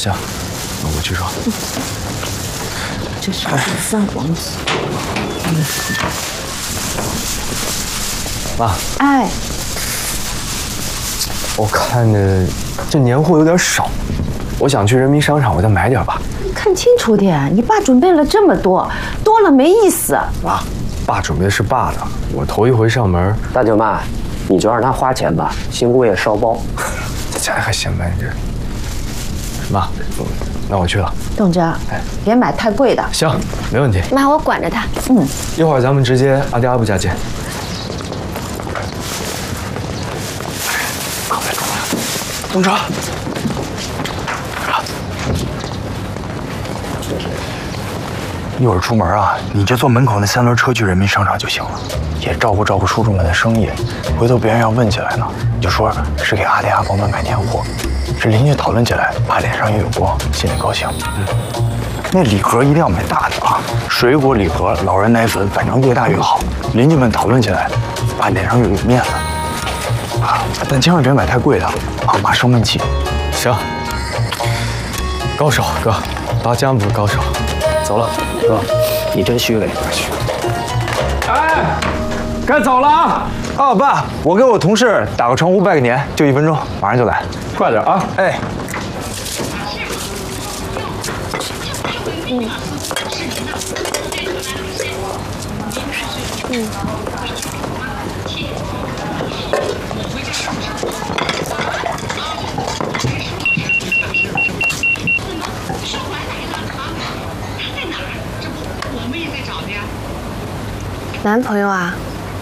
行，那我去说。 这是饭王子。 妈， 哎， 我看着这年货有点少，我想去人民商场我再买点吧。 看清楚点，你爸准备了这么多，多了没意思。 妈，爸准备的是爸的，我头一回上门。 大舅妈，你就让他花钱吧，新姑爷烧包。 这家还嫌慢这。妈，那我去了。 董哲，别买太贵的。 行，没问题。 妈，我管着他。 一会儿咱们直接阿迪阿布家见。刚才出来了，董哲。 一会儿出门啊，你就坐门口那3轮车去人民商场就行了，也照顾照顾叔叔们的生意。回头别人要问起来呢，你就说是给阿弟阿婆们买年货。这邻居讨论起来，爸脸上也有光，心里高兴。那礼盒一定要买大的啊，水果礼盒、老人奶粉，反正越大越好。邻居们讨论起来，爸脸上有面子啊。但千万别买太贵的，啊，妈生闷气。 行，高手哥，拔江不是高手。走了， 哥，你真虚伪。 哎，该走了啊！哦，爸，我给我同事打个招呼拜个年，就1分钟，马上就来，快点啊！哎。 男朋友啊？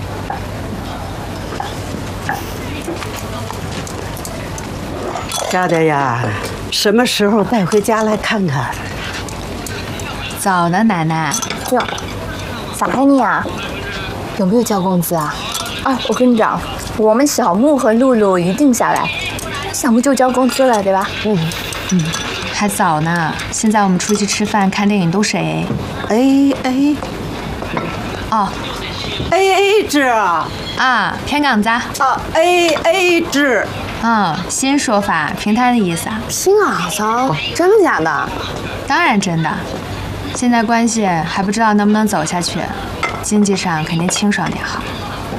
家的呀，什么时候带回家来看看？ 早呢，奶奶。 哟，咋还你啊？有没有交工资啊？啊，我跟你讲，我们小木和露露一定下来，想不就交工资了，对吧？ 还早呢。现在我们出去吃饭、看电影都是 AA。哦 AA 制啊？ 啊，偏港子。 啊 AA 制。 新说法，平摊的意思啊。 拼啊，嫂，真的假的？ 当然真的。现在关系还不知道能不能走下去，经济上肯定清爽点好。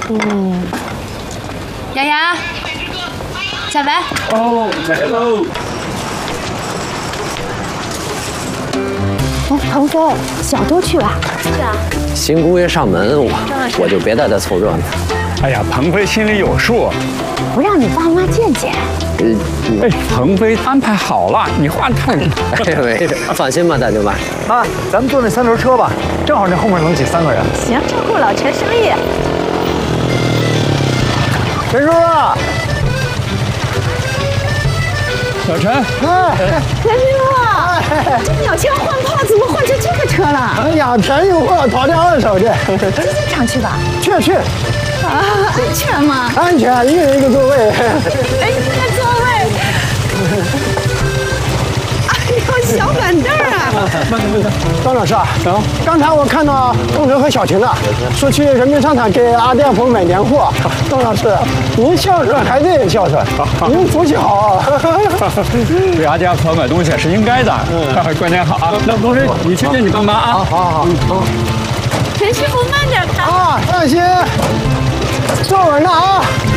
雅雅，小白。 哦，来喽。 哎，鹏飞，小多去吧。是啊。 新姑爷上门，我就别带他凑热闹。 哎呀，鹏飞心里有数。 不让你爸妈见见。 哎，鹏飞安排好了，你话太…… 哎，没事，放心吧，大舅妈。 啊，咱们坐那3轮车吧，正好那后面能挤3个人。 行，照顾老陈生意。 陈叔啊，小陈， 陈师傅，这鸟枪换炮怎么换成这个车了？ 哎呀，便宜货，淘点2手去。 经常去吧。 去。 啊，安全吗？ 安全，一人一个座位。 哎，一个座位。哎呦，小板凳啊！ 张老师啊，刚才我看到东哲和小琴了，说去人民商场给阿弟阿婆买年货。张老师，您孝顺孩子也孝顺，您福气好。 给阿弟阿婆买东西是应该的。过年好啊！那同学，你去见你爸妈啊。 好。 陈师傅慢点开。 啊，放心，坐稳了啊。